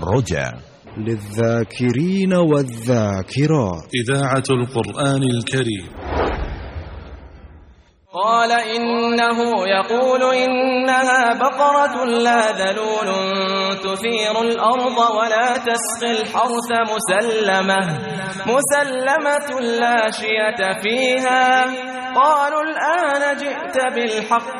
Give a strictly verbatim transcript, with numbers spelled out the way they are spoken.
الرجاء للذاكرين والذاكرات. إذاعة القرآن الكريم. قال إنه يقول إنها بقرة لا ذلول تثير الأرض ولا تسقي الحرث مسلمة مسلمة لا شية فيها. قالوا الآن جئت بالحق